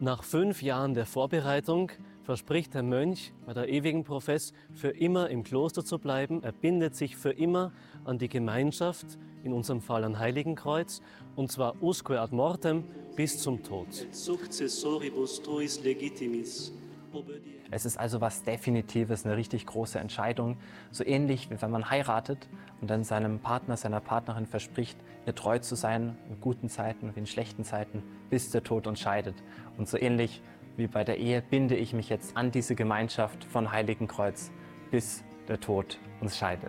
Nach 5 Jahren der Vorbereitung verspricht der Mönch bei der ewigen Profess, für immer im Kloster zu bleiben. Er bindet sich für immer an die Gemeinschaft, in unserem Fall an Heiligenkreuz, und zwar usque ad mortem, bis zum Tod. Successoribus tuis legitimis. Es ist also was Definitives, eine richtig große Entscheidung. So ähnlich wie wenn man heiratet und dann seinem Partner, seiner Partnerin verspricht, ihr treu zu sein, in guten Zeiten wie in schlechten Zeiten, bis der Tod uns scheidet. Und so ähnlich wie bei der Ehe binde ich mich jetzt an diese Gemeinschaft von Heiligenkreuz, bis der Tod uns scheidet.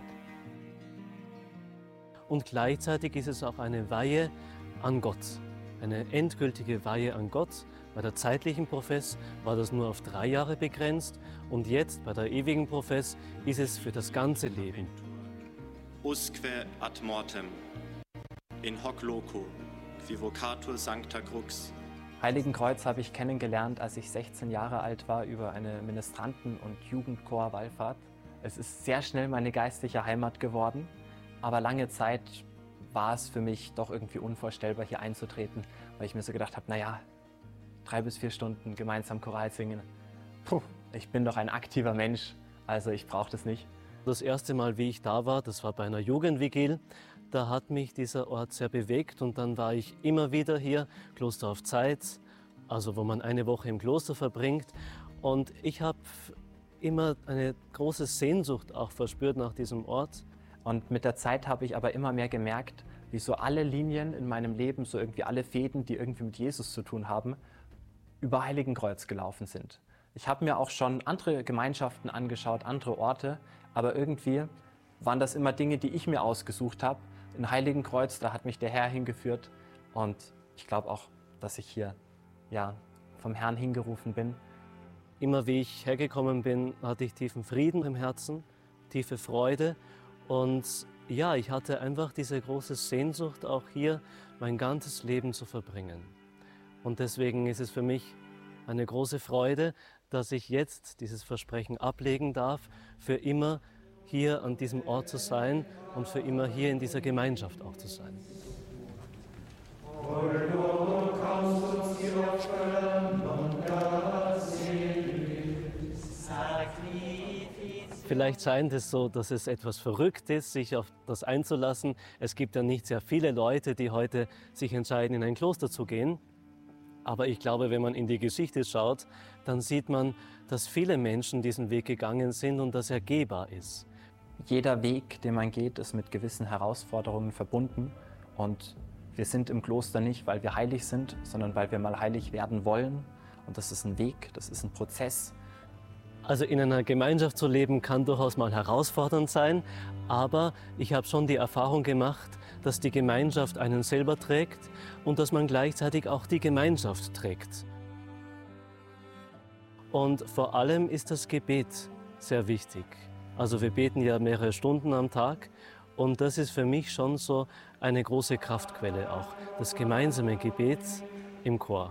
Und gleichzeitig ist es auch eine Weihe an Gott, eine endgültige Weihe an Gott. Bei der zeitlichen Profess war das nur auf 3 Jahre begrenzt und jetzt bei der ewigen Profess ist es für das ganze Leben. Usque ad mortem, in hoc loco, qui vocatur sancta crux. Heiligenkreuz habe ich kennengelernt, als ich 16 Jahre alt war, über eine Ministranten- und Jugendchor-Wallfahrt. Es ist sehr schnell meine geistliche Heimat geworden, aber lange Zeit war es für mich doch irgendwie unvorstellbar, hier einzutreten, weil ich mir so gedacht habe, naja, 3 bis 4 Stunden gemeinsam Choral singen. Puh, ich bin doch ein aktiver Mensch, also ich brauche das nicht. Das erste Mal, wie ich da war, das war bei einer Jugendvigil. Da hat mich dieser Ort sehr bewegt und dann war ich immer wieder hier, Kloster auf Zeit, also wo man eine Woche im Kloster verbringt. Und ich habe immer eine große Sehnsucht auch verspürt nach diesem Ort. Und mit der Zeit habe ich aber immer mehr gemerkt, wie so alle Linien in meinem Leben, so irgendwie alle Fäden, die irgendwie mit Jesus zu tun haben, über Heiligenkreuz gelaufen sind. Ich habe mir auch schon andere Gemeinschaften angeschaut, andere Orte, aber irgendwie waren das immer Dinge, die ich mir ausgesucht habe. In Heiligenkreuz, da hat mich der Herr hingeführt und ich glaube auch, dass ich hier vom Herrn hingerufen bin. Immer wie ich hergekommen bin, hatte ich tiefen Frieden im Herzen, tiefe Freude und ja, ich hatte einfach diese große Sehnsucht, auch hier mein ganzes Leben zu verbringen. Und deswegen ist es für mich eine große Freude, dass ich jetzt dieses Versprechen ablegen darf, für immer hier an diesem Ort zu sein und für immer hier in dieser Gemeinschaft auch zu sein. Vielleicht scheint es so, dass es etwas verrückt ist, sich auf das einzulassen. Es gibt ja nicht sehr viele Leute, die heute sich entscheiden, in ein Kloster zu gehen. Aber ich glaube, wenn man in die Geschichte schaut, dann sieht man, dass viele Menschen diesen Weg gegangen sind und dass er gehbar ist. Jeder Weg, den man geht, ist mit gewissen Herausforderungen verbunden. Und wir sind im Kloster nicht, weil wir heilig sind, sondern weil wir mal heilig werden wollen. Und das ist ein Weg, das ist ein Prozess. Also in einer Gemeinschaft zu leben kann durchaus mal herausfordernd sein, aber ich habe schon die Erfahrung gemacht, dass die Gemeinschaft einen selber trägt und dass man gleichzeitig auch die Gemeinschaft trägt. Und vor allem ist das Gebet sehr wichtig. Also wir beten ja mehrere Stunden am Tag und das ist für mich schon so eine große Kraftquelle auch, das gemeinsame Gebet im Chor.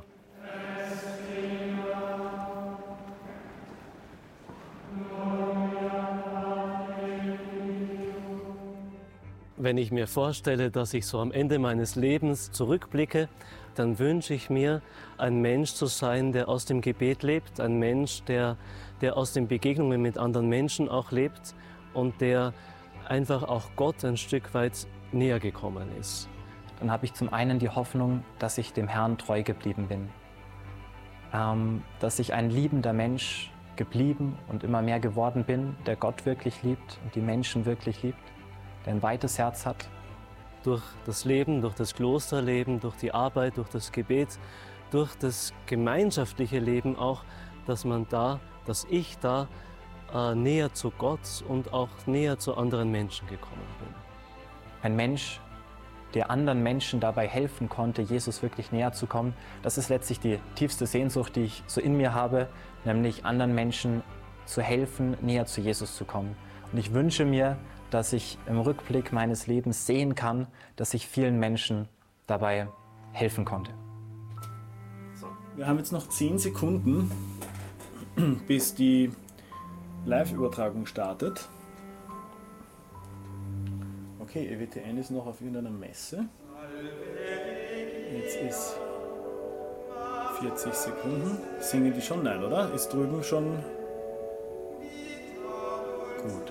Wenn ich mir vorstelle, dass ich so am Ende meines Lebens zurückblicke, dann wünsche ich mir, ein Mensch zu sein, der aus dem Gebet lebt, ein Mensch, der aus den Begegnungen mit anderen Menschen auch lebt und der einfach auch Gott ein Stück weit näher gekommen ist. Dann habe ich zum einen die Hoffnung, dass ich dem Herrn treu geblieben bin, dass ich ein liebender Mensch geblieben und immer mehr geworden bin, der Gott wirklich liebt und die Menschen wirklich liebt, der ein weites Herz hat. Durch das Leben, durch das Klosterleben, durch die Arbeit, durch das Gebet, durch das gemeinschaftliche Leben auch, dass ich da näher zu Gott und auch näher zu anderen Menschen gekommen bin. Ein Mensch, der anderen Menschen dabei helfen konnte, Jesus wirklich näher zu kommen, das ist letztlich die tiefste Sehnsucht, die ich so in mir habe, nämlich anderen Menschen zu helfen, näher zu Jesus zu kommen. Und ich wünsche mir, dass ich im Rückblick meines Lebens sehen kann, dass ich vielen Menschen dabei helfen konnte. So, wir haben jetzt noch 10 Sekunden, bis die Live-Übertragung startet. Okay, EWTN ist noch auf irgendeiner Messe. Jetzt ist 40 Sekunden. Singen die schon? Nein, oder? Ist drüben schon... Gut.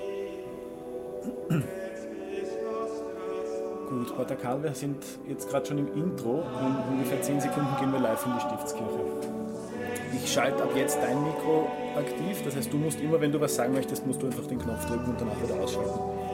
Gut, Pater Karl, wir sind jetzt gerade schon im Intro. In ungefähr 10 Sekunden gehen wir live in die Stiftskirche. Ich schalte ab jetzt dein Mikro aktiv. Das heißt, du musst immer, wenn du was sagen möchtest, musst du einfach den Knopf drücken und danach wieder ausschalten.